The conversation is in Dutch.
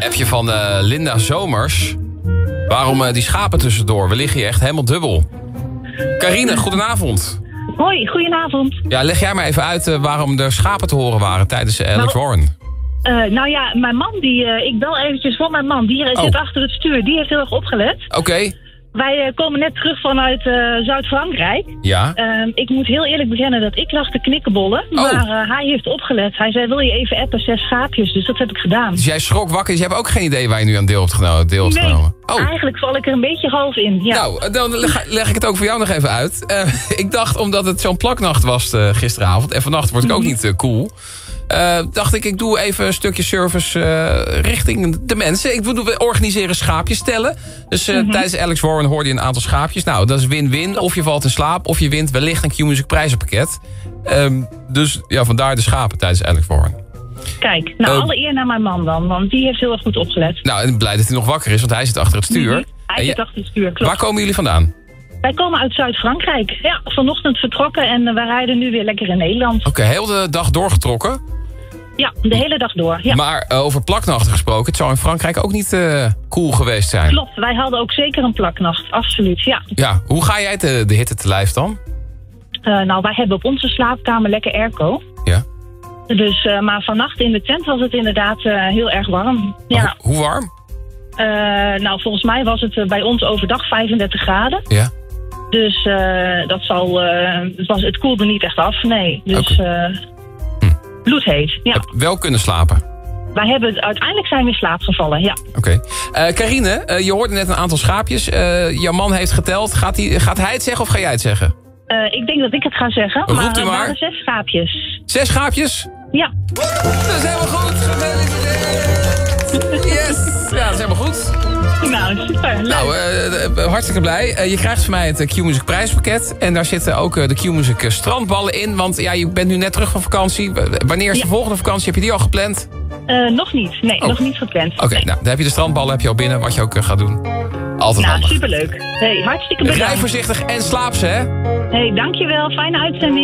Appje van Linda Zomers. Waarom die schapen tussendoor? We liggen hier echt helemaal dubbel. Karine, goedenavond. Hoi, goedenavond. Ja, leg jij maar even uit waarom er schapen te horen waren tijdens Alex Warren. Nou ja, mijn man, ik bel eventjes voor mijn man. Die zit achter het stuur. Die heeft heel erg opgelet. Oké. Wij komen net terug vanuit Zuid-Frankrijk. Ja. Ik moet heel eerlijk bekennen dat ik lag te knikkenbollen. Maar hij heeft opgelet. Hij zei, wil je even appen 6 schaapjes? Dus dat heb ik gedaan. Dus jij schrok wakker, dus je hebt ook geen idee waar je nu aan deel hebt genomen? Nee, eigenlijk val ik er een beetje half in. Ja. Nou, dan leg ik het ook voor jou nog even uit. Ik dacht, omdat het zo'n plaknacht was gisteravond... en vannacht word ik ook niet cool... dacht ik doe even een stukje service richting de mensen. We organiseren schaapjes tellen. Dus tijdens Alex Warren hoorde je een aantal schaapjes. Nou, dat is win-win. Of je valt in slaap, of je wint wellicht een Q-Music prijzenpakket. Dus ja, vandaar de schapen tijdens Alex Warren. Kijk, nou alle eer naar mijn man dan. Want die heeft heel erg goed opgelet. Nou, en blij dat hij nog wakker is, want hij zit achter het stuur. Hij zit achter het stuur, klopt. Waar komen jullie vandaan? Wij komen uit Zuid-Frankrijk. Ja, vanochtend vertrokken en wij rijden nu weer lekker in Nederland. Oké, heel de dag doorgetrokken? Ja, de hele dag door. Ja. Maar over plaknachten gesproken, het zou in Frankrijk ook niet cool geweest zijn. Klopt, wij hadden ook zeker een plaknacht, absoluut, ja. Ja, hoe ga jij de hitte te lijf dan? Nou, wij hebben op onze slaapkamer lekker airco. Ja. Dus, maar vannacht in de tent was het inderdaad heel erg warm. Ja. Hoe warm? Nou, volgens mij was het bij ons overdag 35 graden. Ja. Dus het koelde niet echt af, nee. Dus bloedheet, ja. Heb wel kunnen slapen? Uiteindelijk zijn we in slaap gevallen, ja. Oké. Karine, je hoorde net een aantal schaapjes. Jouw man heeft geteld. Gaat hij het zeggen of ga jij het zeggen? Ik denk dat ik het ga zeggen. Roept u maar. Er waren 6 schaapjes. 6 schaapjes? Ja. Dat is helemaal goed. Gefeliciteerd. Yes. Ja, dat is helemaal goed. Nou, super. Nou, hartstikke blij. Je krijgt van mij het Q-Music prijspakket. En daar zitten ook de Q-Music strandballen in. Want ja, je bent nu net terug van vakantie. Wanneer is de volgende vakantie? Heb je die al gepland? Nog niet. Nee, nog niet gepland. Oké, nou, dan heb je de strandballen al binnen. Wat je ook gaat doen. Altijd handig. Superleuk. Hey, hartstikke bedankt. Rij voorzichtig en slaap ze, hè? Hey, dankjewel. Fijne uitzending.